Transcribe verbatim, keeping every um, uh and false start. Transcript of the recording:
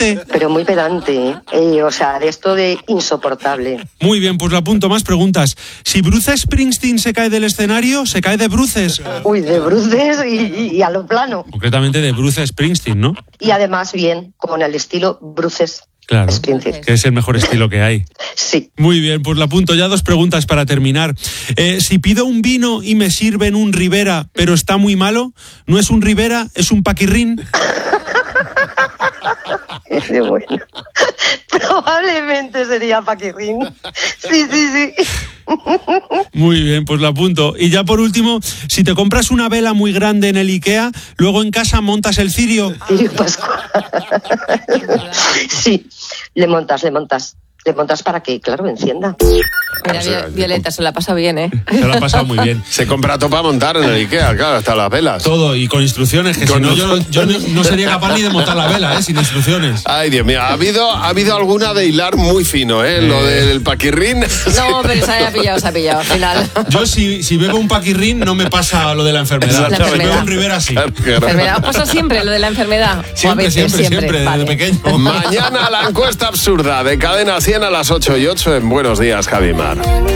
pedante. Pero muy pedante, ¿eh? Eh, o sea, de esto de insoportable. Muy bien, pues lo apunto. Más preguntas. Si Bruce Springsteen se cae del escenario, se cae de bruces. Uy, de bruces y, y a lo plano. Concretamente de Bruce Springsteen, ¿no? Y además bien, con el estilo Bruces Claro, Springsteen. que es el mejor estilo que hay. Sí. Muy bien, pues lo apunto. Ya dos preguntas para terminar. Eh, si pido un vino y me sirven un Ribera, pero está muy malo, ¿no es un Ribera, es un Paquirrín? Ese bueno. Probablemente sería Paquirrín. Sí, sí, sí. Muy bien, pues lo apunto. Y ya por último, si te compras una vela muy grande en el IKEA, luego en casa montas el cirio. Cirio pascual. Sí, le montas, le montas. Le montas para que, claro, encienda. Mira, O sea, Violeta, se la pasa bien, ¿eh? Se lo ha pasado muy bien. Se compra todo para montar en el IKEA, claro, hasta las velas. Todo, y con instrucciones, que Con- si no, yo, yo no, no sería capaz ni de montar la vela, ¿eh? Sin instrucciones. Ay, Dios mío, ha habido, ha habido alguna de hilar muy fino, ¿eh? Lo del paquirrín. No, pero se ha pillado, se ha pillado al final. Yo, si, si bebo un Paquirrín, no me pasa lo de la enfermedad. La Si enfermedad. bebo un Ribera, sí. Enfermedad. ¿Os pasa siempre lo de la enfermedad? O a Siempre, veces, siempre, siempre, desde Vale. pequeño. Mañana la encuesta absurda de Cadena cien a las ocho y ocho en Buenos Días, Javimar.